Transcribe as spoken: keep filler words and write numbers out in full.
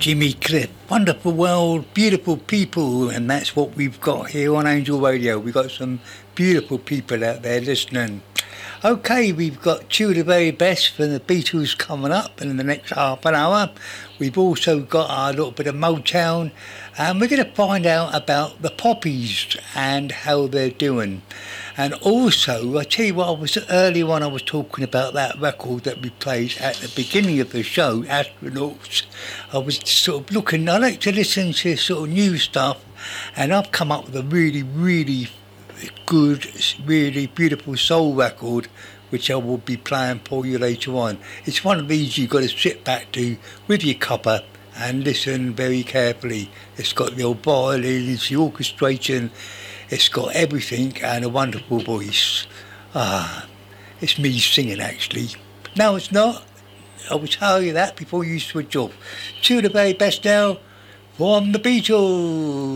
Jimmy Cliff. Wonderful world, beautiful people, and that's what we've got here on Angel Radio. We've got some beautiful people out there listening. Okay, we've got Two of the Very Best from the Beatles coming up in the next half an hour. We've also got our little bit of Motown, and we're going to find out about the Poppies and how they're doing. And also, I tell you what, I was earlier on I was talking about that record that we played at the beginning of the show, Astronauts. I was sort of looking, I like to listen to sort of new stuff, and I've come up with a really, really good, really beautiful soul record, which I will be playing for you later on. It's one of these you've got to sit back to with your cuppa and listen very carefully. It's got the old violins, the orchestration, it's got everything, and a wonderful voice. Ah, it's me singing actually. No, it's not. I will tell you that before you switch off. Two of the Very Best now from the Beatles.